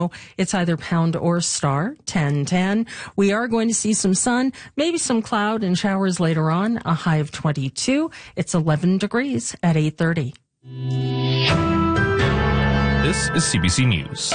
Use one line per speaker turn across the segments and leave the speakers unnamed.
It's either pound or star, 1010. We are going to see some sun, maybe some cloud and showers later on, a high of 22. It's 11 degrees at 8:30.
This is CBC News.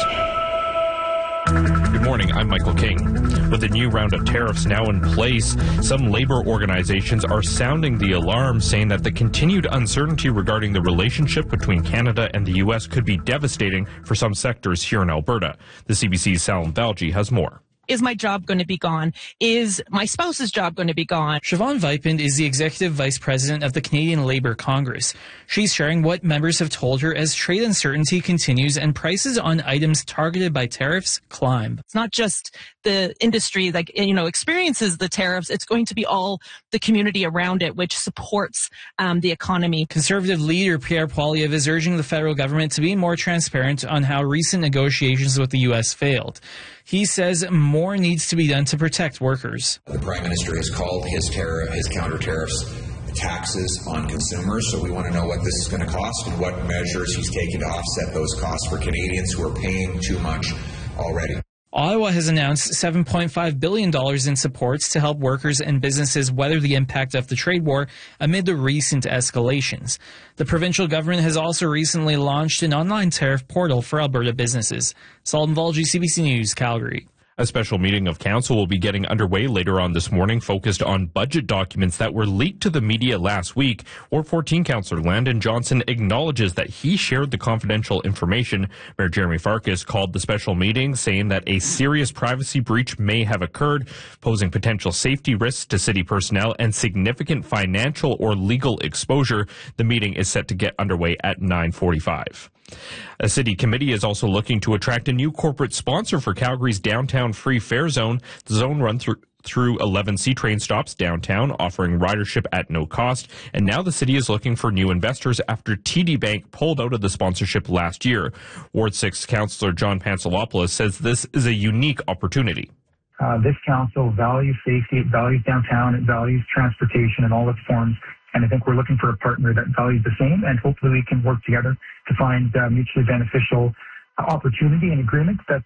Good morning, I'm Michael King. With a new round of tariffs now in place, some labor organizations are sounding the alarm, saying that the continued uncertainty regarding the relationship between Canada and the U.S. could be devastating for some sectors here in Alberta. The CBC's Salim Valji has more.
Is my job going to be gone? Is my spouse's job going to be gone?
Siobhan Vipin is the Executive Vice President of the Canadian Labour Congress. She's sharing what members have told her as trade uncertainty continues and prices on items targeted by tariffs climb.
It's not just the industry that, experiences the tariffs. It's going to be all the community around it, which supports the economy.
Conservative leader Pierre Poilievre is urging the federal government to be more transparent on how recent negotiations with the U.S. failed. He says more needs to be done to protect workers.
The Prime Minister has called his counter tariffs taxes on consumers, so we want to know what this is going to cost and what measures he's taking to offset those costs for Canadians who are paying too much already.
Ottawa has announced $7.5 billion in supports to help workers and businesses weather the impact of the trade war amid the recent escalations. The provincial government has also recently launched an online tariff portal for Alberta businesses. Salim Valji, CBC News, Calgary.
A special meeting of council will be getting underway later on this morning, focused on budget documents that were leaked to the media last week. Ward 14 Councillor Landon Johnson acknowledges that he shared the confidential information. Mayor Jeremy Farkas called the special meeting, saying that a serious privacy breach may have occurred, posing potential safety risks to city personnel and significant financial or legal exposure. The meeting is set to get underway at 9:45. A city committee is also looking to attract a new corporate sponsor for Calgary's downtown free fare zone. The zone runs through 11 C-train stops downtown, offering ridership at no cost. And now the city is looking for new investors after TD Bank pulled out of the sponsorship last year. Ward 6 Councillor John Pansalopoulos says this is a unique opportunity.
This council values safety, it values downtown, it values transportation in all its forms. And I think we're looking for a partner that values the same, and hopefully we can work together to find mutually beneficial opportunity and agreements that